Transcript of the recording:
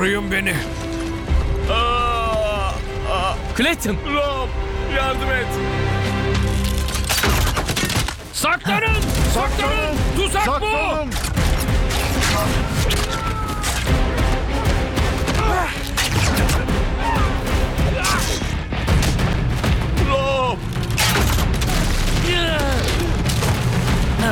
Koruyun beni. Clayton! Rob, yardım et. Saklanın! Saklanın! Tuzak bu!